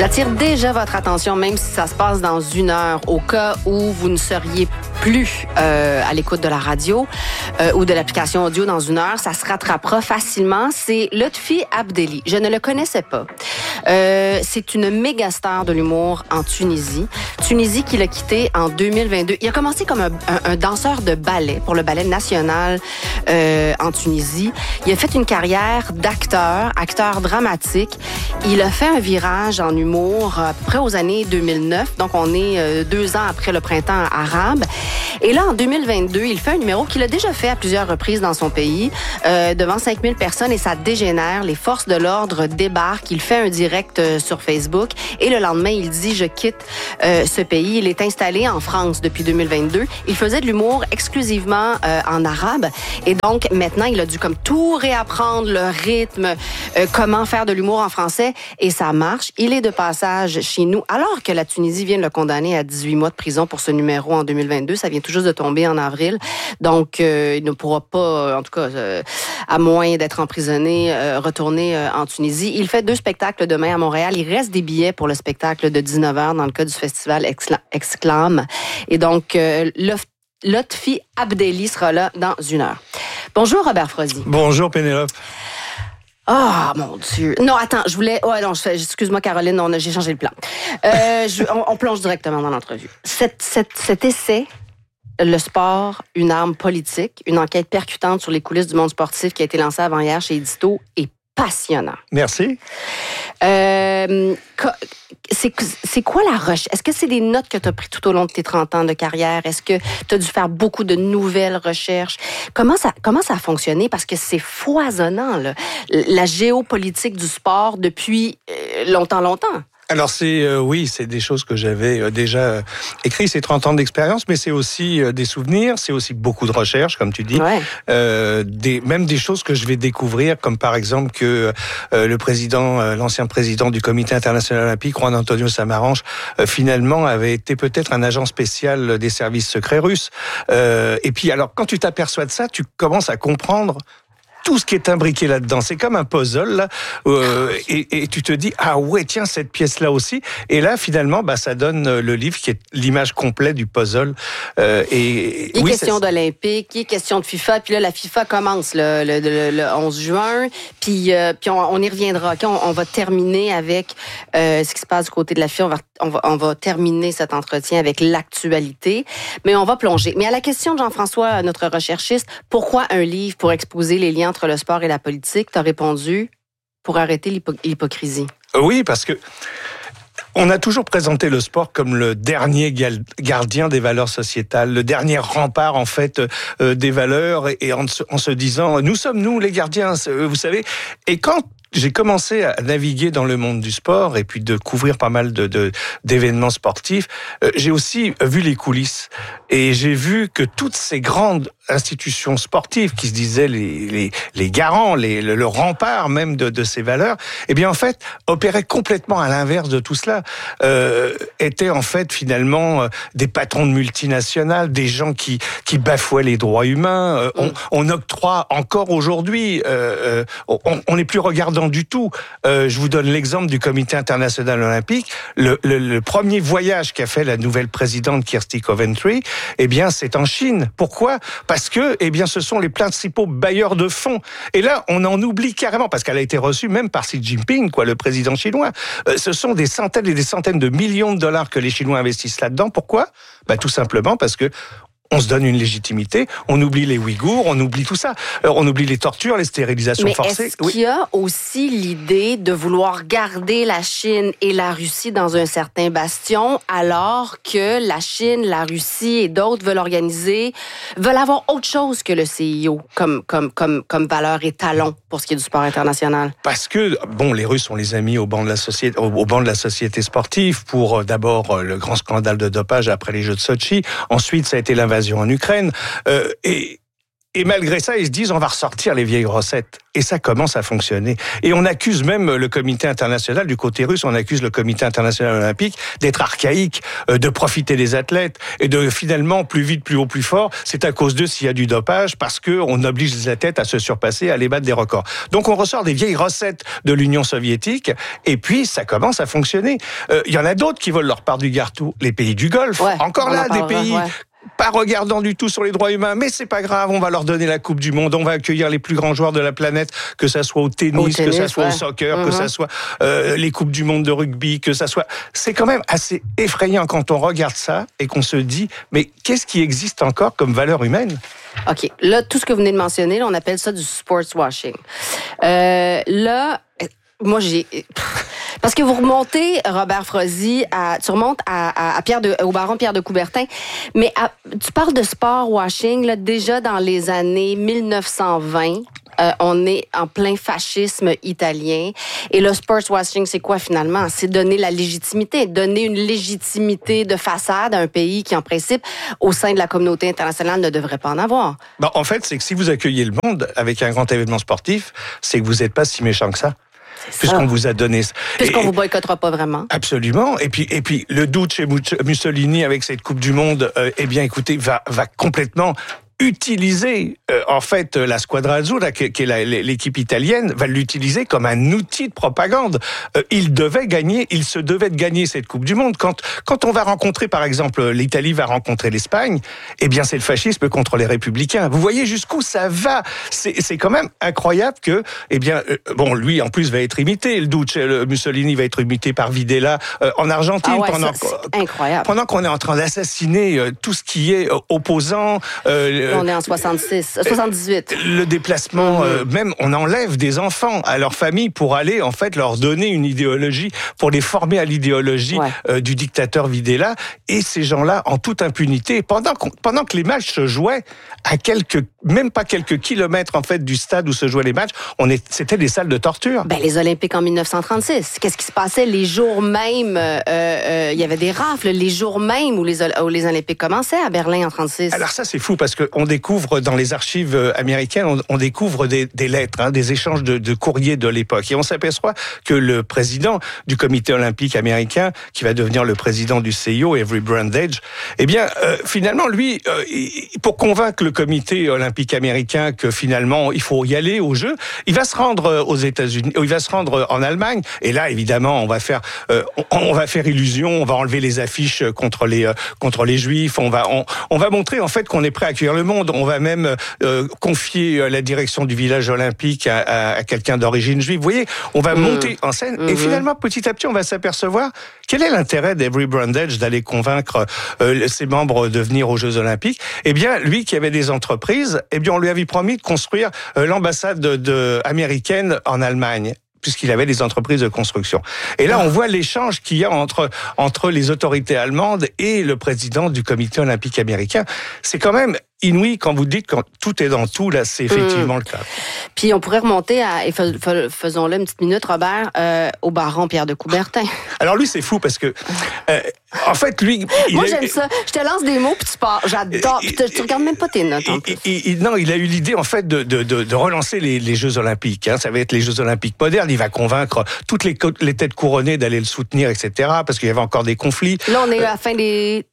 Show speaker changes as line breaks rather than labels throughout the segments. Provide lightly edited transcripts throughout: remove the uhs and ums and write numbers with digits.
J'attire déjà votre attention, même si ça se passe dans 1 heure, au cas où vous ne seriez plus à l'écoute de la radio ou de l'application audio dans 1 heure, ça se rattrapera facilement. C'est Lotfi Abdelli. Je ne le connaissais pas. C'est une méga star de l'humour en Tunisie. Tunisie qu'il a quitté en 2022. Il a commencé comme un danseur de ballet pour le ballet national en Tunisie. Il a fait une carrière acteur dramatique. Il a fait un virage en humour à peu près aux années 2009. Donc, on est 2 ans après le printemps arabe. Et là, en 2022, il fait un numéro qu'il a déjà fait à plusieurs reprises dans son pays, devant 5000 personnes, et ça dégénère. Les forces de l'ordre débarquent. Il fait un direct sur Facebook. Et le lendemain, il dit « Je quitte ce pays ». Il est installé en France depuis 2022. Il faisait de l'humour exclusivement en arabe. Et donc, maintenant, il a dû comme tout réapprendre, le rythme, comment faire de l'humour en français. Et ça marche. Il est de passage chez nous, alors que la Tunisie vient de le condamner à 18 mois de prison pour ce numéro en 2022. Ça vient tout juste de tomber en avril. Donc, il ne pourra pas, en tout cas, à moins d'être emprisonné, retourner en Tunisie. Il fait 2 spectacles demain à Montréal. Il reste des billets pour le spectacle de 19h dans le cas du festival Exclame. Et donc, Lotfi Abdelli sera là dans 1 heure. Bonjour, Robert Frozy.
Bonjour, Pénélope.
Ah, mon Dieu. Non, attends, je voulais... Oh, non, excuse-moi, Caroline, j'ai changé le plan. On plonge directement dans l'entrevue. Cet essai, le sport, une arme politique, une enquête percutante sur les coulisses du monde sportif qui a été lancée avant-hier chez Édito est passionnant.
Merci.
C'est quoi la recherche? Est-ce que c'est des notes que tu as prises tout au long de tes 30 ans de carrière? Est-ce que tu as dû faire beaucoup de nouvelles recherches? Comment ça a fonctionné? Parce que c'est foisonnant, là. La géopolitique du sport depuis longtemps.
Alors oui, c'est des choses que j'avais déjà écrites, c'est 30 ans d'expérience, mais c'est aussi des souvenirs, c'est aussi beaucoup de recherches, comme tu dis, même des choses que je vais découvrir, comme par exemple que l'ancien président du Comité international olympique, Juan Antonio Samaranch, finalement avait été peut-être un agent spécial des services secrets russes. Et puis alors, quand tu t'aperçois de ça, tu commences à comprendre tout ce qui est imbriqué là-dedans. C'est comme un puzzle, là, et tu te dis, ah ouais, tiens, cette pièce-là aussi. Et là, finalement, ça donne le livre qui est l'image complète du puzzle.
Il est question d'Olympique, il est question de FIFA, puis là, la FIFA commence le 11 juin, puis on y reviendra. Okay? On va terminer avec ce qui se passe du côté de la FIFA. On va terminer cet entretien avec l'actualité, mais on va plonger. Mais à la question de Jean-François, notre recherchiste, pourquoi un livre pour exposer les liens entre le sport et la politique? Tu as répondu pour arrêter l'hypocrisie.
Oui, parce que on a toujours présenté le sport comme le dernier gardien des valeurs sociétales, le dernier rempart en fait des valeurs, et en se disant nous sommes les gardiens, vous savez. Et quand j'ai commencé à naviguer dans le monde du sport et puis de couvrir pas mal d'événements sportifs, j'ai aussi vu les coulisses et j'ai vu que toutes ces grandes institutions sportives qui se disaient les garants, le rempart même de ces valeurs, eh bien en fait opéraient complètement à l'inverse de tout cela, étaient en fait finalement des patrons de multinationales, des gens qui bafouaient les droits humains. On octroie encore aujourd'hui, on n'est plus regardant du tout. Je vous donne l'exemple du Comité international olympique. Le premier voyage qu'a fait la nouvelle présidente Kirsty Coventry, eh bien c'est en Chine. Pourquoi ? Parce que, eh bien, ce sont les principaux bailleurs de fonds. Et là, on en oublie carrément, parce qu'elle a été reçue même par Xi Jinping, le président chinois. Ce sont des centaines et des centaines de millions de dollars que les Chinois investissent là-dedans. Pourquoi ? Tout simplement parce que on se donne une légitimité, on oublie les Ouïghours, on oublie tout ça. On oublie les tortures, les stérilisations forcées.
Mais est-ce qu'il y a aussi l'idée de vouloir garder la Chine et la Russie dans un certain bastion, alors que la Chine, la Russie et d'autres veulent avoir autre chose que le CIO comme valeur et talon pour ce qui est du sport international?
Parce que, les Russes, on les a mis au banc de la société sportive pour d'abord le grand scandale de dopage après les Jeux de Sochi. Ensuite, ça a été l'invasion en Ukraine. Et Et malgré ça, ils se disent, on va ressortir les vieilles recettes. Et ça commence à fonctionner. Et on accuse même le comité international, du côté russe, on accuse le comité international olympique d'être archaïque, de profiter des athlètes et de finalement, plus vite, plus haut, plus fort. C'est à cause d'eux s'il y a du dopage, parce qu'on oblige les athlètes à se surpasser, à aller battre des records. Donc on ressort des vieilles recettes de l'Union soviétique, et puis ça commence à fonctionner. Il y en a d'autres qui veulent leur part du gâteau. Les pays du Golfe, encore là, des pays... pas regardant du tout sur les droits humains, mais c'est pas grave, on va leur donner la Coupe du Monde, on va accueillir les plus grands joueurs de la planète, que ça soit au tennis, que ça soit au soccer, que ça soit les Coupes du Monde de rugby, que ça soit... C'est quand même assez effrayant quand on regarde ça et qu'on se dit, mais qu'est-ce qui existe encore comme valeur humaine?
OK. Là, tout ce que vous venez de mentionner, là, on appelle ça du sports washing. Là, moi, parce que vous remontez, Robert Frozy, tu remontes au baron Pierre de Coubertin, mais tu parles de sport washing, là, déjà dans les années 1920. On est en plein fascisme italien. Et le sports washing, c'est quoi finalement? C'est donner la légitimité, donner une légitimité de façade à un pays qui, en principe, au sein de la communauté internationale, ne devrait pas en avoir.
Ben, en fait, c'est que si vous accueillez le monde avec un grand événement sportif, c'est que vous n'êtes pas si méchant que ça. Puisqu'on vous a donné ça.
Puisqu'on vous boycottera pas vraiment.
Absolument. Et puis le Duce Mussolini avec cette Coupe du Monde, eh bien, écoutez, va complètement utiliser en fait la Squadra Azzurra, qui est l'équipe italienne, va l'utiliser comme un outil de propagande. Il se devait de gagner cette Coupe du Monde. Quand on va rencontrer, par exemple, l'Italie va rencontrer l'Espagne, eh bien c'est le fascisme contre les républicains. Vous voyez jusqu'où ça va. C'est quand même incroyable que, eh bien, bon, lui en plus va être imité. Le Mussolini va être imité par Videla en Argentine.
Ah ouais, c'est incroyable.
Pendant qu'on est en train d'assassiner tout ce qui est opposant.
On est en 78.
Le déplacement, même on enlève des enfants à leur famille pour aller en fait leur donner une idéologie, pour les former à l'idéologie du dictateur Videla. Et ces gens-là, en toute impunité, pendant que les matchs se jouaient à même pas quelques kilomètres en fait du stade où se jouaient les matchs, c'était des salles de torture.
Ben les Olympiques en 1936. Qu'est-ce qui se passait les jours même? Il y avait des rafles les jours même où les Olympiques commençaient à Berlin en 36.
Alors ça c'est fou parce que on découvre dans les archives américaines, on découvre des lettres, des échanges de courriers de l'époque. Et on s'aperçoit que le président du comité olympique américain, qui va devenir le président du CIO, Avery Brundage, eh bien, finalement, lui, pour convaincre le comité olympique américain que finalement, il faut y aller aux Jeux, il va se rendre aux États-Unis, il va se rendre en Allemagne. Et là, évidemment, on va faire illusion, on va enlever les affiches contre les Juifs, on va montrer en fait qu'on est prêt à accueillir le monde. On va même confier la direction du village olympique à quelqu'un d'origine juive. Vous voyez, on va monter en scène et finalement, petit à petit, on va s'apercevoir quel est l'intérêt d'Avery Brundage d'aller convaincre ses membres de venir aux Jeux Olympiques. Eh bien, lui qui avait des entreprises, eh bien, on lui avait promis de construire l'ambassade américaine en Allemagne, puisqu'il avait des entreprises de construction. Et là, on voit l'échange qu'il y a entre les autorités allemandes et le président du comité olympique américain. C'est quand même inouï quand vous dites que tout est dans tout, là, c'est effectivement le cas.
Puis on pourrait remonter et faisons-le une petite minute, Robert, au baron Pierre de Coubertin.
Alors lui, c'est fou parce que, en fait, lui...
Moi, j'aime ça. Je te lance des mots, puis tu pars. J'adore. Puis tu regardes même pas tes notes.
Non, il a eu l'idée, en fait, de relancer les Jeux Olympiques. Ça va être les Jeux Olympiques modernes. Il va convaincre toutes les têtes couronnées d'aller le soutenir, etc., parce qu'il y avait encore des conflits.
Là, on est à la fin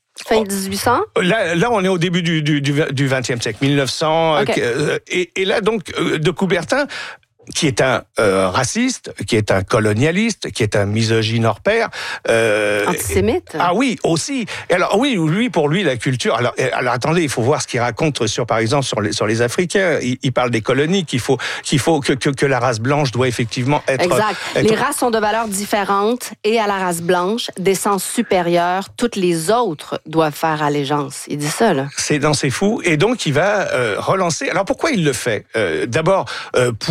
1800?
Là, on est au début du XXe siècle, 1900.
Okay.
Et là, donc, de Coubertin, qui est un raciste, qui est un colonialiste, qui est un misogyne hors pair.
Antisémite?
Ah oui, aussi. Et alors oui, pour lui, la culture... Alors attendez, il faut voir ce qu'il raconte par exemple, sur les Africains. Il parle des colonies, qu'il faut que la race blanche doit effectivement être...
Exact. Les races sont de valeurs différentes et à la race blanche, d'essence supérieure, toutes les autres doivent faire allégeance. Il dit ça, là. C'est
fou. Et donc, il va relancer... Alors pourquoi il le fait? D'abord, pour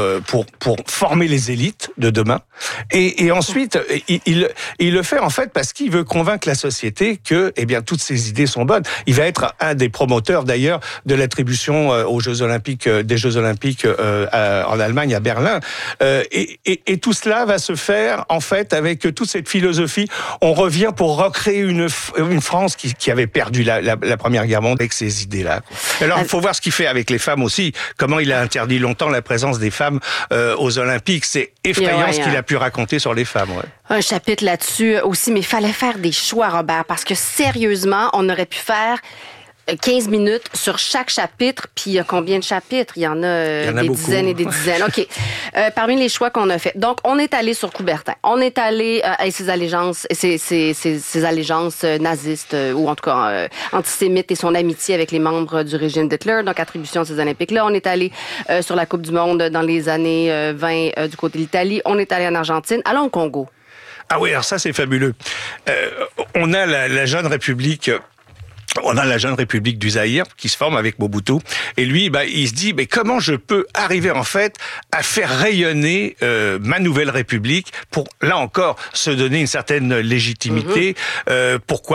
former les élites de demain. Et ensuite, il le fait en fait parce qu'il veut convaincre la société que, eh bien, toutes ces idées sont bonnes. Il va être un des promoteurs d'ailleurs de l'attribution aux Jeux Olympiques, des Jeux Olympiques en Allemagne, à Berlin. Et tout cela va se faire en fait avec toute cette philosophie. On revient pour recréer une France qui avait perdu la Première Guerre mondiale avec ces idées-là. Alors, il faut voir ce qu'il fait avec les femmes aussi. Comment il a interdit longtemps la présence des femmes aux Olympiques. C'est effrayant ce qu'il a pu raconter sur les femmes. Ouais.
Un chapitre là-dessus aussi, mais il fallait faire des choix, Robert, parce que sérieusement, on aurait pu faire 15 minutes sur chaque chapitre, puis il y a combien de chapitres? Il y en a des beaucoup. Dizaines et des dizaines. OK. Parmi les choix qu'on a fait. Donc, on est allé sur Coubertin. On est allé à ses allégeances, ses allégeances nazistes, ou en tout cas antisémites, et son amitié avec les membres du régime d'Hitler, donc attribution de ces Olympiques-là. On est allé sur la Coupe du Monde dans les années 20 du côté de l'Italie. On est allé en Argentine. Allons au Congo.
Ah oui, alors ça, c'est fabuleux. On a la jeune République... On a la jeune République du Zaïre qui se forme avec Mobutu, et lui, il se dit, mais comment je peux arriver en fait à faire rayonner ma nouvelle République pour, là encore, se donner une certaine légitimité. Pourquoi ?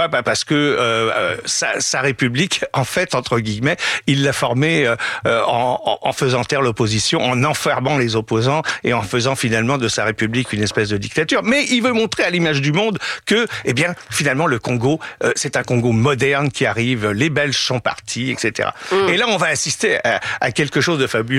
Parce que sa République, en fait, entre guillemets, il l'a formée en faisant taire l'opposition, en enfermant les opposants et en faisant finalement de sa République une espèce de dictature. Mais il veut montrer à l'image du monde que, eh bien, finalement, le Congo, c'est un Congo moderne qui arrive, les Belges sont partis, etc. Et là, on va assister à quelque chose de fabuleux.